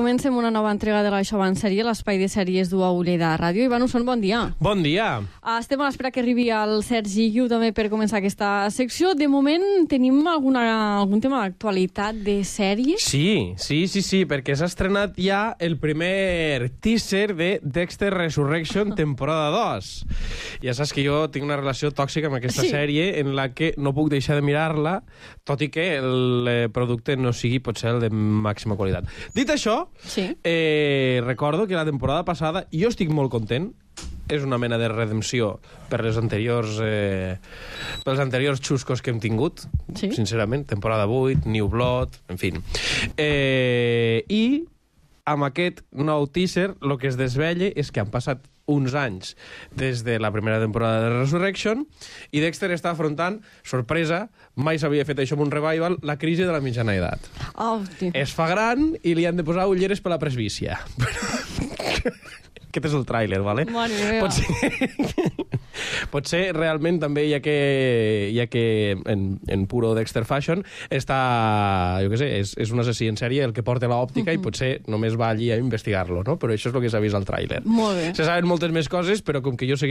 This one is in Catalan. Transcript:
comencem una nova entrega de l'Això va en sèrie, l'espai de sèries du a Lleida Ràdio. Ivan Usson, bon dia. Bon dia. Estem a l'espera que arribi el Sergi Guiu també per començar aquesta secció. De moment tenim algun tema d'actualitat de sèries? Sí, perquè s'ha estrenat ja el primer teaser de Dexter Resurrection temporada 2. Ja saps que jo tinc una relació tòxica amb aquesta sèrie en la que no puc deixar de mirar-la, tot i que el producte no sigui potser el de màxima qualitat. Dit això, recordo que la temporada passada jo estic molt content. És una mena de redempció per les anteriors pels anteriors xuscos que hem tingut, sincerament, temporada 8, New Blood, en fi. I amb aquest nou teaser el que es desvella és que han passat uns anys des de la primera temporada de Resurrection i Dexter està afrontant, sorpresa, mai s'havia fet això amb un revival, la crisi de la mitjana edat. Es fa gran i li han de posar ulleres per la presbícia. Aquest és el tràiler, ¿vale? Potser realment també, ja que en puro Dexter Fashion està, jo què sé, és un assassí en sèrie el que porta l'òptica i potser només va allí a investigar-lo, no? Però això és el que s'ha vist al tràiler. Molt bé. Se saben moltes més coses, però com que jo